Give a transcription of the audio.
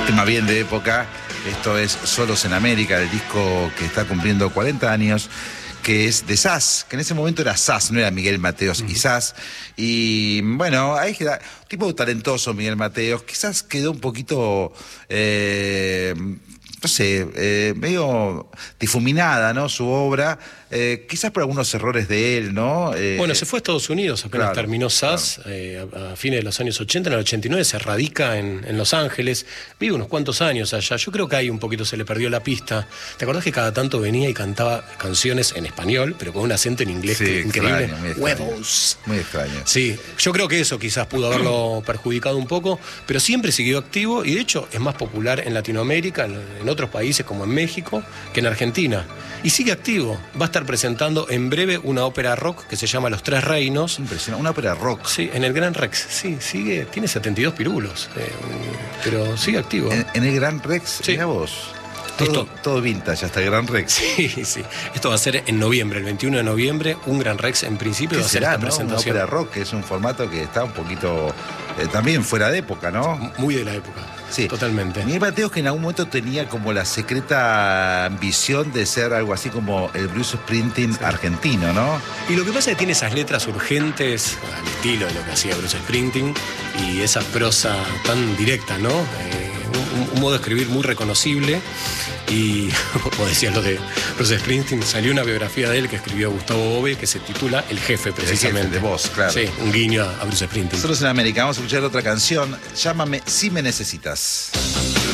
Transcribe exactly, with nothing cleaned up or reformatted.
Tema bien de época. Esto es Solos en América, el disco que está cumpliendo cuarenta años, que es de Sass, que en ese momento era Sass, no era Miguel Mateos uh-huh. y Sass. Y bueno, ahí queda un tipo talentoso Miguel Mateos, quizás quedó un poquito, eh, no sé, eh, medio difuminada, ¿no? Su obra, eh, quizás por algunos errores de él, ¿no? Eh, bueno, se fue a Estados Unidos, apenas claro, terminó Sass, claro. eh, a, a fines de los años ochenta, en el ochenta y nueve se radica en, en Los Ángeles, vive unos cuantos años allá. Yo creo que ahí un poquito se le perdió la pista. ¿Te acordás que cada tanto venía y cantaba canciones en español, pero con un acento en inglés sí, que, increíble? Extraño, muy Huevos. Muy extraño. Sí, yo creo que eso quizás pudo haberlo perjudicado un poco, pero siempre siguió activo y de hecho es más popular en Latinoamérica, en, en otros países como en México, que en Argentina. Y sigue activo. Va a estar presentando en breve una ópera rock que se llama Los Tres Reinos. Impresionante, una ópera rock. Sí, en el Gran Rex. Sí, sigue, tiene setenta y dos pirulos, eh, pero sigue activo. En, en el Gran Rex, sí. Mira vos. Todo, Esto, todo vintage, hasta el Gran Rex. Sí, sí. Esto va a ser en noviembre, el veintiuno de noviembre, un Gran Rex en principio va a ser será, esta ¿no? presentación. Una ópera rock, que es un formato que está un poquito eh, también fuera de época, ¿no? Muy de la época. Sí, totalmente. Miguel Mateos, que en algún momento tenía como la secreta ambición de ser algo así como el Bruce Springsteen sí. argentino, ¿no? Y lo que pasa es que tiene esas letras urgentes al estilo de lo que hacía Bruce Springsteen y esa prosa tan directa, ¿no? Eh, un, un modo de escribir muy reconocible. Y, como decías lo de Bruce Springsteen, salió una biografía de él que escribió Gustavo Bove que se titula El Jefe, precisamente. El Jefe, de vos, claro. Sí, un guiño a Bruce Springsteen. Nosotros en América vamos a escuchar otra canción, Llámame si me necesitas.